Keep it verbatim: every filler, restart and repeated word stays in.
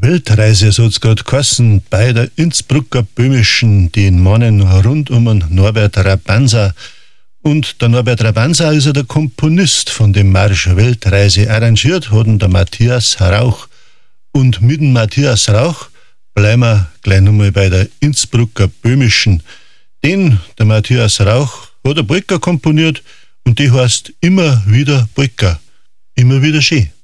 Weltreise, so hat's grad geheißen, bei der Innsbrucker Böhmischen, den Mannen rund um den Norbert Rabanza. Und der Norbert Rabanza ist ja der Komponist von dem Marsch Weltreise. Arrangiert hat ihn der Matthias Rauch. Und mit dem Matthias Rauch bleiben wir gleich nochmal bei der Innsbrucker Böhmischen. Den, der Matthias Rauch, hat eine Polka komponiert und die heißt Immer wieder Polka. Immer wieder schön.